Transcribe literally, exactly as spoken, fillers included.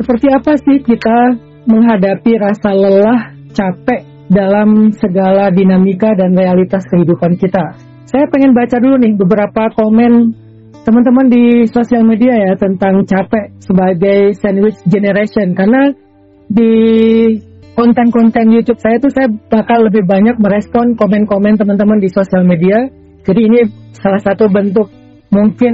seperti apa sih kita menghadapi rasa lelah, capek dalam segala dinamika dan realitas kehidupan kita. Saya pengen baca dulu nih beberapa komen teman-teman di sosial media ya tentang capek sebagai sandwich generation, karena di konten-konten YouTube saya tuh saya bakal lebih banyak merespon komen-komen teman-teman di sosial media. Jadi ini salah satu bentuk mungkin